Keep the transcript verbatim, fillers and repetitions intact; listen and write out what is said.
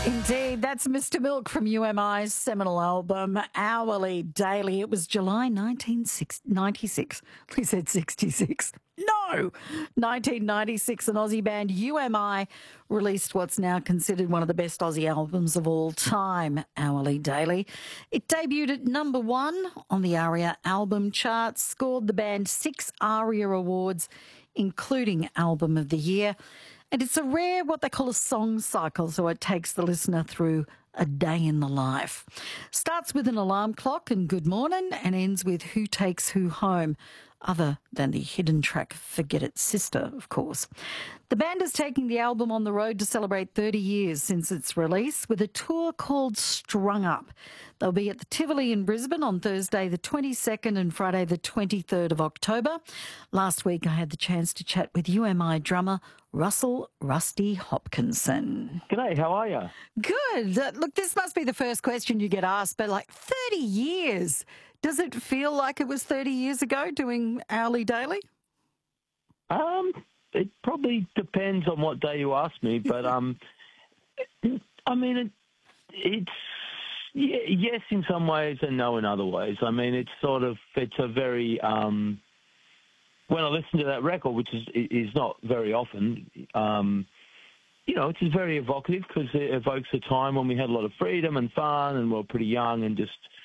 Indeed, that's Mister Milk from U M I's seminal album, Hourly Daily. It was July nineteen ninety-six. We said sixty-six. No! nineteen ninety-six, an Aussie band, U M I, released what's now considered one of the best Aussie albums of all time, Hourly Daily. It debuted at number one on the ARIA album charts, scored the band six ARIA awards, including Album of the Year. And it's a rare, what they call a song cycle, so it takes the listener through a day in the life. Starts with an alarm clock and good morning and ends with Who Takes Who Home, other than the hidden track Forget It Sister, of course. The band is taking the album on the road to celebrate thirty years since its release with a tour called Strung Up. They'll be at the Tivoli in Brisbane on Thursday the twenty-second and Friday the twenty-third of October. Last week I had the chance to chat with U M I drummer Russell Rusty Hopkinson. G'day, how are you? Good. Uh, look, this must be the first question you get asked, but like thirty years. Does it feel like it was thirty years ago doing Hourly Daily? Um, it probably depends on what day you ask me, but um, I mean, it, it's yeah, yes in some ways and no in other ways. I mean, it's sort of it's a very um, when I listen to that record, which is is not very often, um, you know, it's very evocative because it evokes a time when we had a lot of freedom and fun and we were pretty young and just